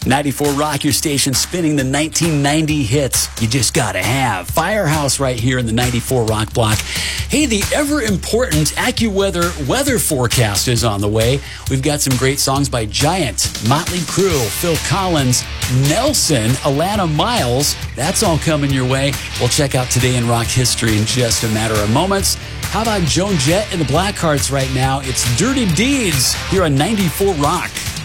94 Rock, your station spinning the 1990 hits you just gotta have. Firehouse right here in the 94 Rock block. Hey, the ever-important AccuWeather weather forecast is on the way. We've got some great songs by Giant, Motley Crue, Phil Collins, Nelson, Alana Miles. That's all coming your way. We'll check out Today in Rock history in just a matter of moments. How about Joan Jett and the Blackhearts right now? It's Dirty Deeds here on 94 Rock.